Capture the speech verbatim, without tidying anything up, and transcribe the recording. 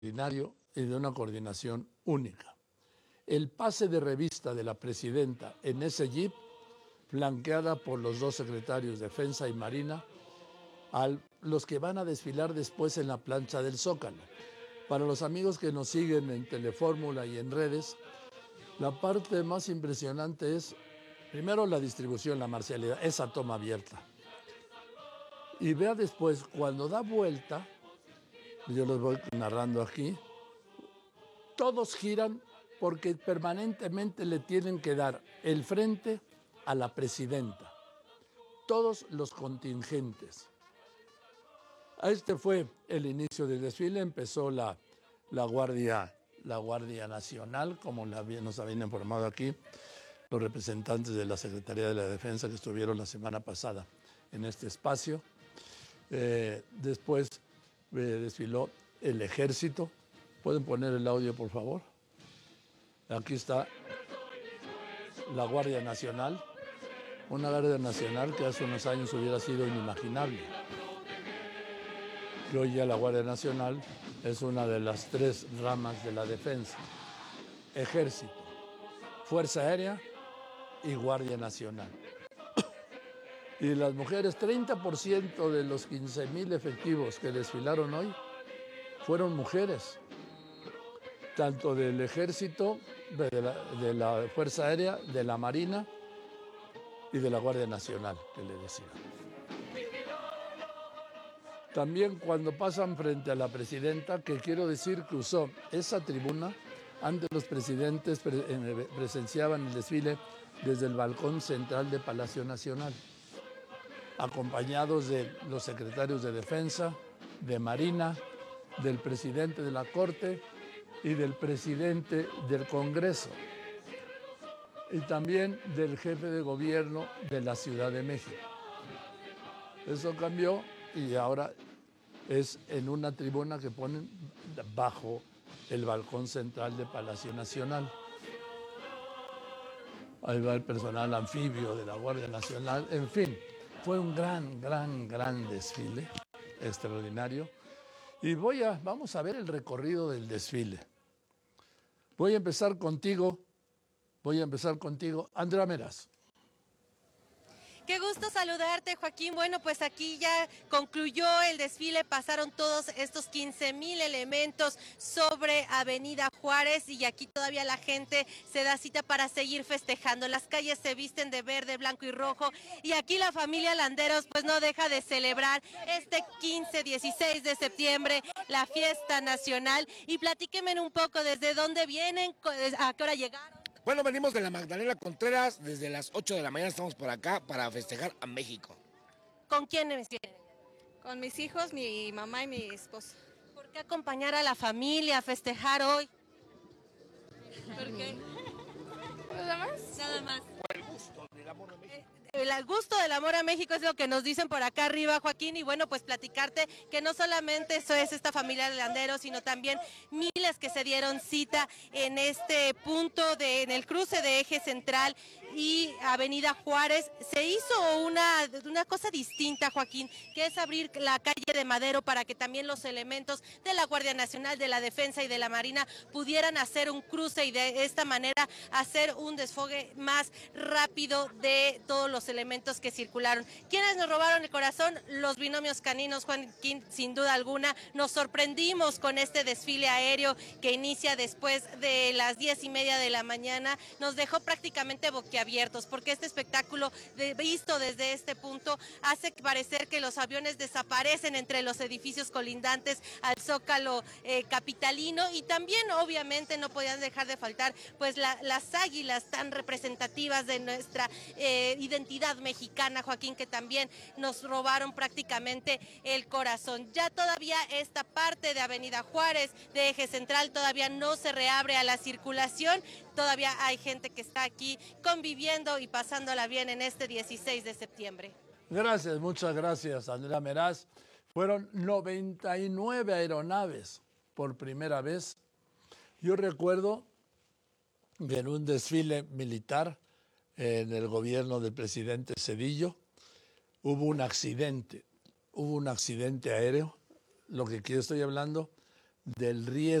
extraordinario y de una coordinación única. El pase de revista de la presidenta en ese jeep, flanqueada por los dos secretarios de Defensa y Marina, a los que van a desfilar después en la plancha del Zócalo. Para los amigos que nos siguen en Telefórmula y en redes, la parte más impresionante es, primero, la distribución, la marcialidad, esa toma abierta. Y vea después, cuando da vuelta, yo los voy narrando aquí, todos giran porque permanentemente le tienen que dar el frente a la presidenta. Todos los contingentes. Este fue el inicio del desfile, empezó la, la, Guardia, la Guardia Nacional, como la, nos habían informado aquí los representantes de la Secretaría de la Defensa que estuvieron la semana pasada en este espacio. Eh, después eh, desfiló el Ejército. ¿Pueden poner el audio, por favor? Aquí está la Guardia Nacional, una Guardia Nacional que hace unos años hubiera sido inimaginable. Que hoy ya la Guardia Nacional es una de las tres ramas de la defensa: Ejército, Fuerza Aérea y Guardia Nacional. Y las mujeres, treinta por ciento de los quince mil efectivos que desfilaron hoy fueron mujeres, tanto del Ejército, de la, de la Fuerza Aérea, de la Marina y de la Guardia Nacional, que le decía. También cuando pasan frente a la presidenta, que quiero decir que usó esa tribuna, antes los presidentes pre presenciaban el desfile desde el balcón central de Palacio Nacional, acompañados de los secretarios de Defensa, de Marina, del presidente de la Corte y del presidente del Congreso, y también del jefe de gobierno de la Ciudad de México. Eso cambió y ahora es en una tribuna que ponen bajo el balcón central de Palacio Nacional. Ahí va el personal anfibio de la Guardia Nacional. En fin, fue un gran, gran, gran desfile, extraordinario. Y voy a, vamos a ver el recorrido del desfile. Voy a empezar contigo, voy a empezar contigo, Andrea Meraz. Qué gusto saludarte, Joaquín. Bueno, pues aquí ya concluyó el desfile, pasaron todos estos quince mil elementos sobre Avenida Juárez y aquí todavía la gente se da cita para seguir festejando. Las calles se visten de verde, blanco y rojo y aquí la familia Landeros pues no deja de celebrar este quince, dieciséis de septiembre, la fiesta nacional. Y platíquenme un poco desde dónde vienen, a qué hora llegaron. Bueno, venimos de la Magdalena Contreras, desde las ocho de la mañana estamos por acá para festejar a México. ¿Con quiénes vienen? Con mis hijos, mi mamá y mi esposo. ¿Por qué acompañar a la familia a festejar hoy? ¿Por qué? ¿Nada más? Nada más. Por el gusto del amor a México. El gusto del amor a México es lo que nos dicen por acá arriba, Joaquín, y bueno, pues platicarte que no solamente eso es esta familia de Landeros, sino también miles que se dieron cita en este punto, de, en el cruce de Eje Central y Avenida Juárez. Se hizo una, una cosa distinta, Joaquín, que es abrir la calle de Madero para que también los elementos de la Guardia Nacional, de la Defensa y de la Marina pudieran hacer un cruce y de esta manera hacer un desfogue más rápido de todos los elementos que circularon. ¿Quiénes nos robaron el corazón? Los binomios caninos, Joaquín, sin duda alguna. Nos sorprendimos con este desfile aéreo que inicia después de las diez y media de la mañana. Nos dejó prácticamente boquiabiertos porque este espectáculo de, visto desde este punto hace parecer que los aviones desaparecen entre los edificios colindantes al Zócalo eh, capitalino y también obviamente no podían dejar de faltar pues la, las águilas tan representativas de nuestra eh, identidad mexicana, Joaquín, que también nos robaron prácticamente el corazón. Ya todavía esta parte de Avenida Juárez, de Eje Central, todavía no se reabre a la circulación, todavía hay gente que está aquí conviviendo y pasándola bien en este dieciséis de septiembre. Gracias, muchas gracias, Andrea Meraz. Fueron noventa y nueve aeronaves por primera vez. Yo recuerdo que en un desfile militar en el gobierno del presidente Zedillo hubo un accidente, hubo un accidente aéreo, lo que aquí estoy hablando del riesgo